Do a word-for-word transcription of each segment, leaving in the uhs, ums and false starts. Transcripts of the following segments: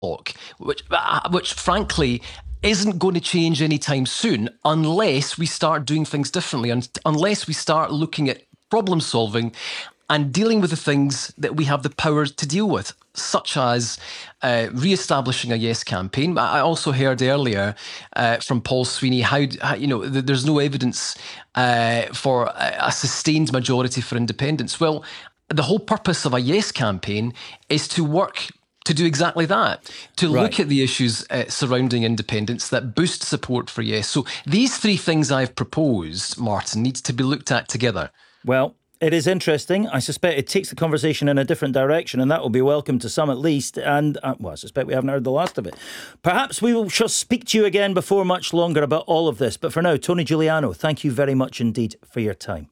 clock, which, uh, which frankly isn't going to change anytime soon unless we start doing things differently, and unless we start looking at problem solving and dealing with the things that we have the power to deal with, such as uh, re-establishing a Yes campaign. I also heard earlier uh, from Paul Sweeney how, how you know th- there's no evidence uh, for a, a sustained majority for independence. Well, the whole purpose of a Yes campaign is to work to do exactly that, to Right. look at the issues uh, surrounding independence that boost support for Yes. So these three things I've proposed, Martin, needs to be looked at together. Well, it is interesting. I suspect it takes the conversation in a different direction, and that will be welcome to some at least. And, uh, well, I suspect we haven't heard the last of it. Perhaps we will shall speak to you again before much longer about all of this. But for now, Tony Giuliano, thank you very much indeed for your time.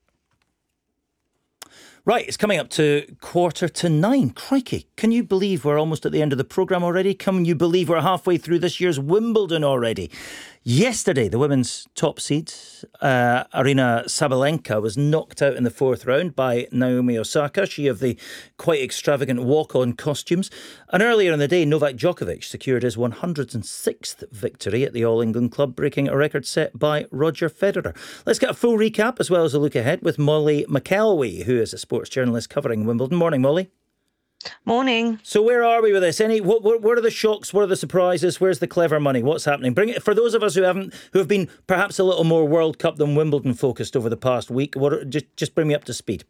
Right, it's coming up to quarter to nine. Crikey, can you believe we're almost at the end of the programme already? Can you believe we're halfway through this year's Wimbledon already? Yesterday, the women's top seed, uh, Aryna Sabalenka, was knocked out in the fourth round by Naomi Osaka, she of the quite extravagant walk-on costumes. And earlier in the day, Novak Djokovic secured his one hundred sixth victory at the All England Club, breaking a record set by Roger Federer. Let's get a full recap as well as a look ahead with Molly McElwee, who is a sports journalist covering Wimbledon. Morning, Molly. Morning. So where are we with this? Any what, what what are the shocks? What are the surprises? Where's the clever money? What's happening? Bring it for those of us who haven't, who have been perhaps a little more World Cup than Wimbledon focused over the past week. What just just bring me up to speed.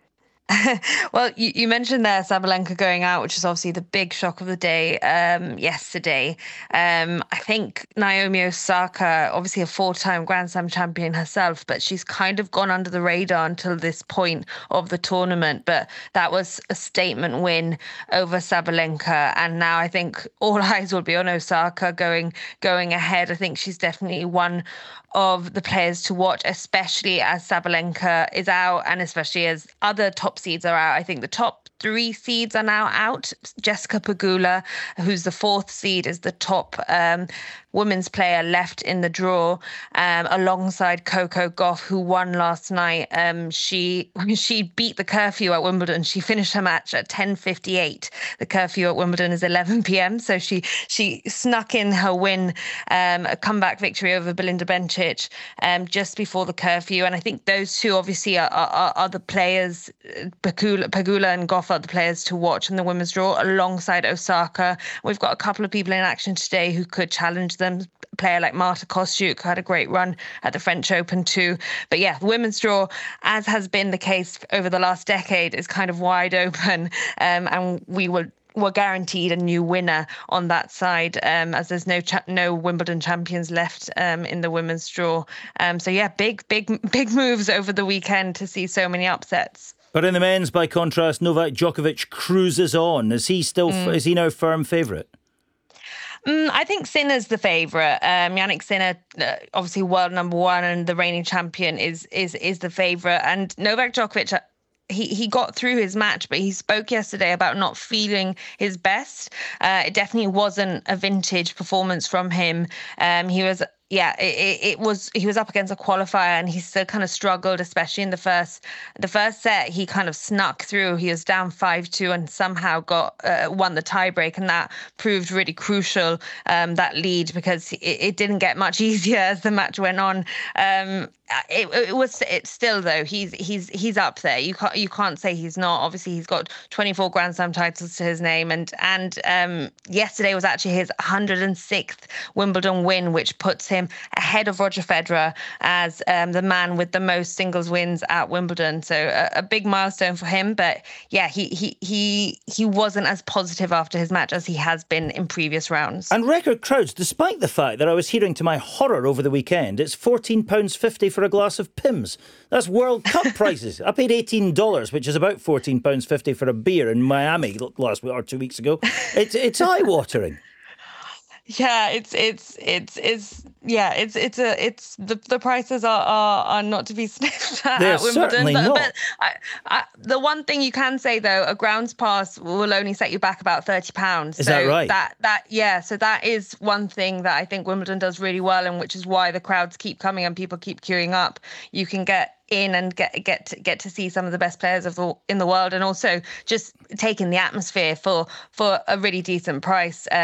Well, you, you mentioned there Sabalenka going out, which is obviously the big shock of the day um, yesterday. Um, I think Naomi Osaka, obviously a four-time Grand Slam champion herself, but she's kind of gone under the radar until this point of the tournament. But that was a statement win over Sabalenka, and now I think all eyes will be on Osaka going going ahead. I think she's definitely one of the players to watch, especially as Sabalenka is out and especially as other top seeds are out. I think the top three seeds are now out. Jessica Pegula, who's the fourth seed, is the top um, women's player left in the draw, um, alongside Coco Gauff, who won last night. Um, she she beat the curfew at Wimbledon. She finished her match at ten fifty-eight. The curfew at Wimbledon is eleven p.m, so she she snuck in her win, um, a comeback victory over Belinda Bencic um, just before the curfew. And I think those two obviously are, are, are the players, Pegula, Pegula and Gauff are the players to watch in the women's draw, alongside Osaka. We've got a couple of people in action today who could challenge them. A player like Marta Kostyuk had a great run at the French Open too. But yeah, the women's draw, as has been the case over the last decade, is kind of wide open, um, and we will we're guaranteed a new winner on that side, um, as there's no cha- no Wimbledon champions left um, in the women's draw. Um, so yeah, big, big, big moves over the weekend to see so many upsets. But in the men's, by contrast, Novak Djokovic cruises on. Is he still? Mm. Is he now firm favourite? Mm, I think Sinner's the favourite. Um, Yannick Sinner, uh, obviously world number one and the reigning champion, is is is the favourite. And Novak Djokovic, he he got through his match, but he spoke yesterday about not feeling his best. Uh, it definitely wasn't a vintage performance from him. Um, he was. Yeah, it, it was. He was up against a qualifier, and he still kind of struggled, especially in the first, the first set. He kind of snuck through. He was down five two, and somehow got uh, won the tiebreak, and that proved really crucial. Um, that lead, because it, it didn't get much easier as the match went on. Um, it, it was. It's still though. He's he's he's up there. You can't you can't say he's not. Obviously, he's got twenty-four Grand Slam titles to his name, and and um, yesterday was actually his one hundred sixth Wimbledon win, which puts him ahead of Roger Federer as um, the man with the most singles wins at Wimbledon. So a, a big milestone for him. But yeah, he he he he wasn't as positive after his match as he has been in previous rounds. And record crowds, despite the fact that I was hearing to my horror over the weekend, it's fourteen pounds fifty for a glass of Pimm's. That's World Cup prices. I paid eighteen dollars, which is about fourteen pounds fifty for a beer in Miami last week or two weeks ago. It's it's eye-watering. Yeah, it's it's it's it's yeah, it's it's a it's the the prices are are, are not to be sniffed at They're at Wimbledon. certainly But, not. but I, I, the one thing you can say though, a grounds pass will only set you back about thirty pounds. Is so that right? That that yeah, so that is one thing that I think Wimbledon does really well, and which is why the crowds keep coming and people keep queuing up. You can get in and get get to, get to see some of the best players of the, in the world, and also just taking the atmosphere for for a really decent price.